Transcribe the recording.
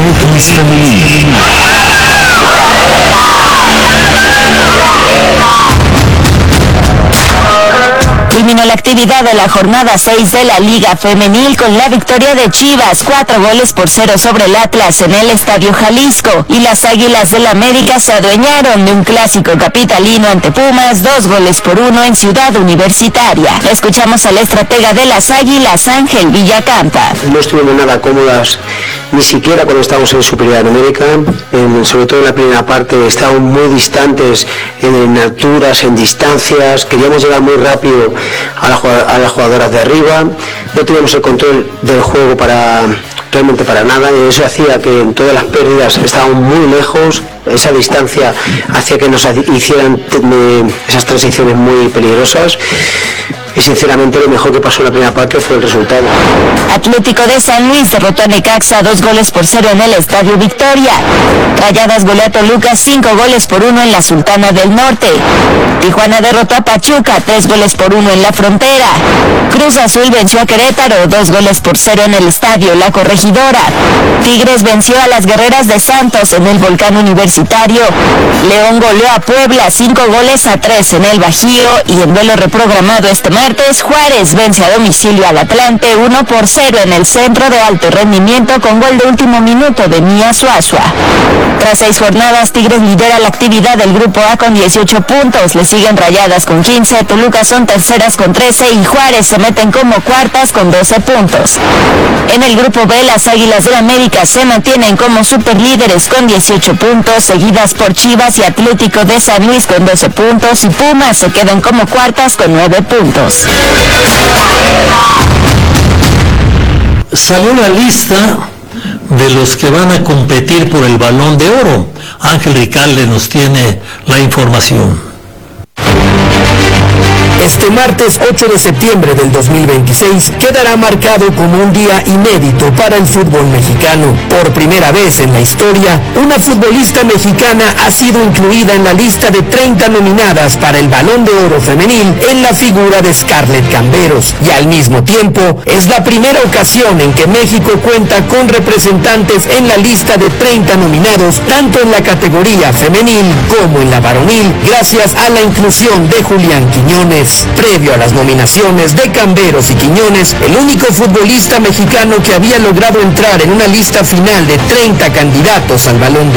X Femenil. Culminó la actividad de la jornada 6 de la Liga Femenil con la victoria de Chivas, 4-0 sobre el Atlas en el Estadio Jalisco, y las Águilas del América se adueñaron de un clásico capitalino ante Pumas, 2-1 en Ciudad Universitaria. Escuchamos a la estratega de las Águilas, Ángel Villacampa. No estuvimos nada cómodas, ni siquiera cuando estábamos en superioridad numérica, sobre todo en la primera parte estábamos muy distantes en alturas, en distancias, queríamos llegar muy rápido a las jugadoras de arriba, no teníamos el control del juego realmente para nada, y eso hacía que en todas las pérdidas estábamos muy lejos. Esa distancia hacía que nos hicieran esas transiciones muy peligrosas. Y sinceramente lo mejor que pasó en la primera parte fue el resultado. Atlético de San Luis derrotó a Necaxa 2-0 en el Estadio Victoria. Rayadas goleó a Toluca 5-1 en la Sultana del Norte. Tijuana derrotó a Pachuca 3-1 en la Frontera. Cruz Azul venció a Querétaro 2-0 en el Estadio La Corregidora. Tigres venció a las Guerreras de Santos en el Volcán Universitario. León goleó a Puebla 5-3 en el Bajío, y en duelo reprogramado este martes, Juárez vence a domicilio al Atlante 1-0 en el Centro de Alto Rendimiento con gol de último minuto de Mía Suazua. Tras 6 jornadas, Tigres lidera la actividad del Grupo A con 18 puntos, le siguen Rayadas con 15, Toluca son terceras con 13 y Juárez se meten como cuartas con 12 puntos. En el Grupo B, las Águilas del América se mantienen como superlíderes con 18 puntos, seguidas por Chivas y Atlético de San Luis con 12 puntos, y Pumas se quedan como cuartas con 9 puntos. Salió la lista de los que van a competir por el Balón de Oro. Ángel Ricalde nos tiene la información. Este martes 8 de septiembre del 2026 quedará marcado como un día inédito para el fútbol mexicano. Por primera vez en la historia, una futbolista mexicana ha sido incluida en la lista de 30 nominadas para el Balón de Oro femenil en la figura de Scarlett Camberos. Y al mismo tiempo, es la primera ocasión en que México cuenta con representantes en la lista de 30 nominados, tanto en la categoría femenil como en la varonil, gracias a la inclusión de Julián Quiñones. Previo a las nominaciones de Camberos y Quiñones, el único futbolista mexicano que había logrado entrar en una lista final de 30 candidatos al Balón